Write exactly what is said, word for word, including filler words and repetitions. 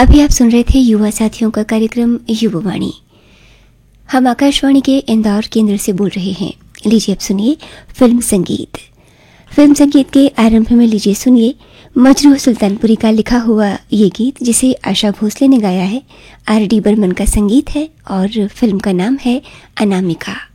अभी आप सुन रहे थे युवा साथियों का कार्यक्रम युवावाणी। हम आकाशवाणी के इंदौर केंद्र से बोल रहे हैं। लीजिए अब सुनिए फिल्म संगीत। फिल्म संगीत के आरंभ में लीजिए सुनिए मजरू सुल्तानपुरी का लिखा हुआ ये गीत, जिसे आशा भोसले ने गाया है। आर डी बर्मन का संगीत है और फिल्म का नाम है अनामिका।